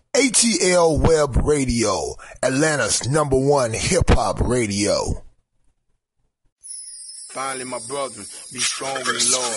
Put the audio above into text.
ATL Web Radio, Atlanta's #1 hip-hop radio. Finally, my brother, be strong in the Lord.